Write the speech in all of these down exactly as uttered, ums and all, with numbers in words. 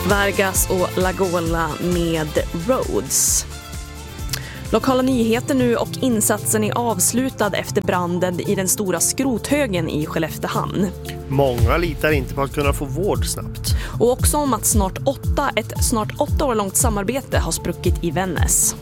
Vargas och Lagola med Roads. Lokala nyheter nu och insatsen är avslutad efter branden i den stora skrothögen i Skelleftehamn. Många litar inte på att kunna få vård snabbt. Och också om att snart åtta, ett snart åtta år långt samarbete har spruckit i Vännäs.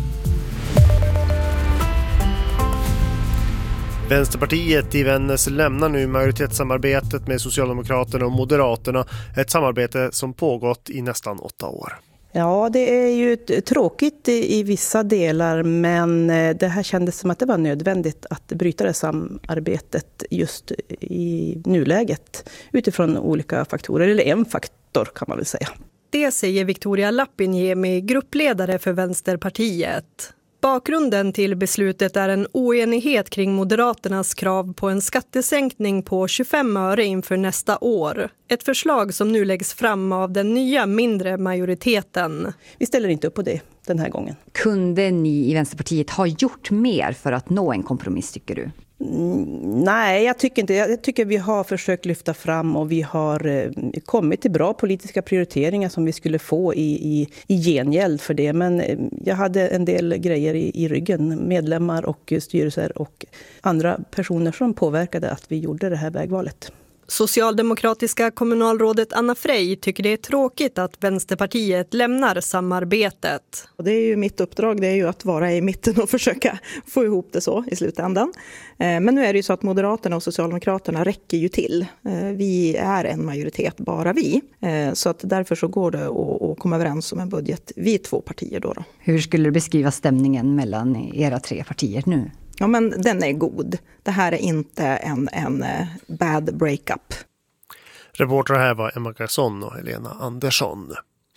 Vänsterpartiet i Vännäs lämnar nu majoritetssamarbetet med Socialdemokraterna och Moderaterna. Ett samarbete som pågått i nästan åtta år. Ja, det är ju tråkigt i, i vissa delar, men det här kändes som att det var nödvändigt att bryta det samarbetet just i nuläget utifrån olika faktorer, eller en faktor kan man väl säga. Det säger Victoria Lappinjemi, gruppledare för Vänsterpartiet. Bakgrunden till beslutet är en oenighet kring Moderaternas krav på en skattesänkning på tjugofem öre inför nästa år. Ett förslag som nu läggs fram av den nya mindre majoriteten. Vi ställer inte upp på det den här gången. Kunde ni i Vänsterpartiet ha gjort mer för att nå en kompromiss, tycker du? Mm, nej, jag tycker inte. Jag tycker vi har försökt lyfta fram och vi har eh, kommit till bra politiska prioriteringar som vi skulle få i, i, i gengäld för det. Men eh, jag hade en del grejer i, i ryggen, medlemmar och styrelser och andra personer som påverkade att vi gjorde det här vägvalet. Socialdemokratiska kommunalrådet Anna Frey tycker det är tråkigt att Vänsterpartiet lämnar samarbetet. Och det är ju mitt uppdrag, det är ju att vara i mitten och försöka få ihop det så i slutändan. Men nu är det ju så att Moderaterna och Socialdemokraterna räcker ju till. Vi är en majoritet, bara vi. Så att därför så går det att komma överens om en budget, vi två partier då. då. Hur skulle du beskriva stämningen mellan era tre partier nu? Ja, men den är god. Det här är inte en, en bad breakup. Reporter här var Emma Garson och Helena Andersson.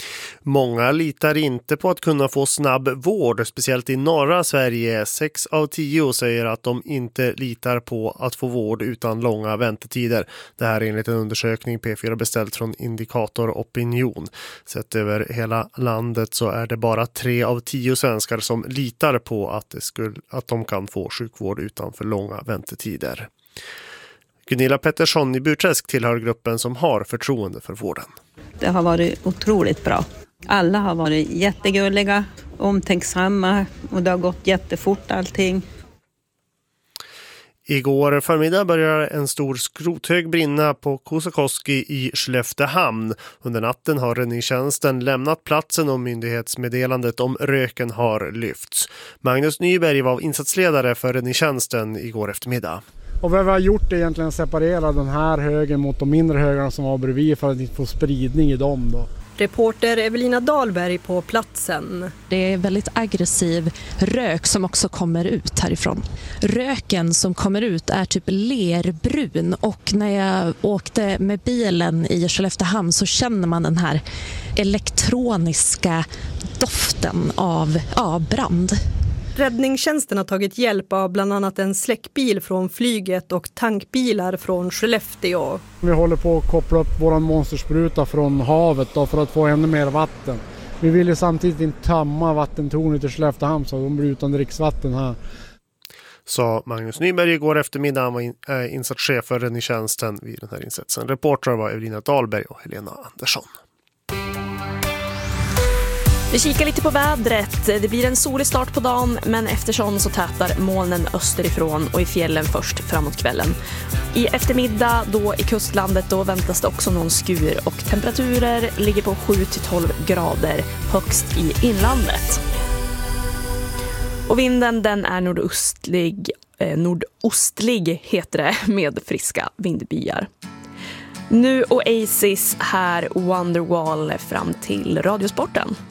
Många litar inte på att kunna få snabb vård, speciellt i norra Sverige. Sex av tio säger att de inte litar på att få vård utan långa väntetider. Det här är enligt en undersökning P fyra beställt från Indikator Opinion. Sett över hela landet så är det bara tre av tio svenskar som litar på att, det skulle, att de kan få sjukvård utan för långa väntetider. Gunilla Pettersson i Burträsk tillhör gruppen som har förtroende för vården. Det har varit otroligt bra. Alla har varit jättegulliga, omtänksamma och det har gått jättefort allting. Igår förmiddag började en stor skrothög brinna på Kosakoski i Skelleftehamn. Under natten har räddningstjänsten lämnat platsen och myndighetsmeddelandet om röken har lyfts. Magnus Nyberg var insatsledare för räddningstjänsten igår eftermiddag. Och vad vi har gjort är egentligen att separera den här högen mot de mindre högarna som var bredvid för att inte få spridning i dem då. Reporter Evelina Dahlberg på platsen. Det är väldigt aggressiv rök som också kommer ut härifrån. Röken som kommer ut är typ lerbrun och när jag åkte med bilen i Skelleftehamn så känner man den här elektroniska doften av ja, brand. Räddningstjänsten har tagit hjälp av bland annat en släckbil från flyget och tankbilar från Skellefteå. Vi håller på att koppla upp våran monsterspruta från havet då för att få ännu mer vatten. Vi vill ju samtidigt inte tömma vattentornet i Skelleftehamn så de blir utan dricksvatten här. Sa Magnus Nyberg igår eftermiddag. Han var in, äh, insatschef för räddningstjänsten vid den här insatsen. Reporter var Evelina Dahlberg och Helena Andersson. Vi kikar lite på vädret. Det blir en solig start på dagen, men eftersom så tätar molnen österifrån och i fjällen först framåt kvällen. I eftermiddag då i kustlandet då väntas det också någon skur och temperaturer ligger på sju till tolv grader högst i inlandet. Och vinden den är nordostlig, eh, nordostlig heter det, med friska vindbyar. Nu Oasis här, Wonderwall fram till Radiosporten.